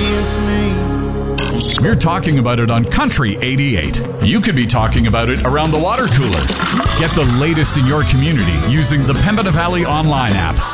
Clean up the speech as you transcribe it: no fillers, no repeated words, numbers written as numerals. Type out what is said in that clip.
against me. We're talking about it on Country 88. You could be talking about it around the water cooler. Get the latest in your community using the Pembina Valley online app.